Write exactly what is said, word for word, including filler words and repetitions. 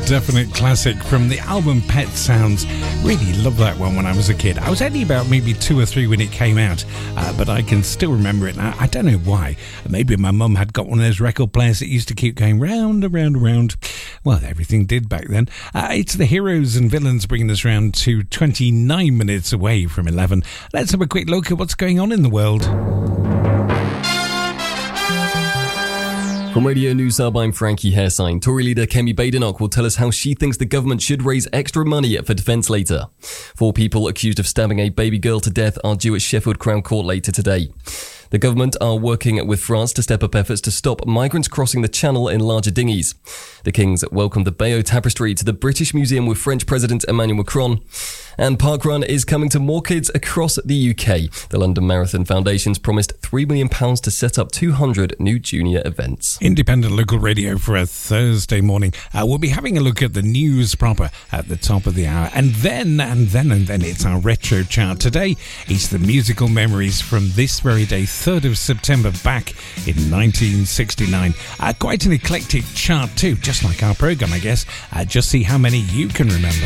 definite classic from the album Pet Sounds. Really loved that one when I was a kid. I was only about maybe two or three when it came out, uh, but I can still remember it now. I don't know why. Maybe my mum had got one of those record players that used to keep going round and round and round. Well, everything did back then. Uh, it's the heroes and villains bringing us round to twenty-nine minutes away from eleven. Let's have a quick look at what's going on in the world. From Radio News Hub, I'm Frankie Hairsign. Tory leader Kemi Badenoch will tell us how she thinks the government should raise extra money for defence later. Four people accused of stabbing a baby girl to death are due at Sheffield Crown Court later today. The government are working with France to step up efforts to stop migrants crossing the Channel in larger dinghies. The Kings welcomed the Bayeux Tapestry to the British Museum with French President Emmanuel Macron. And Parkrun is coming to more kids across the U K. The London Marathon Foundation's promised three million pounds to set up two hundred new junior events. Independent local radio for a Thursday morning. Uh, we'll be having a look at the news proper at the top of the hour. And then, and then, and then it's our retro chart. Today, it's the musical memories from this very day, third of September, back in nineteen sixty-nine. Uh, quite an eclectic chart too, just like our programme, I guess. Uh, just see how many you can remember.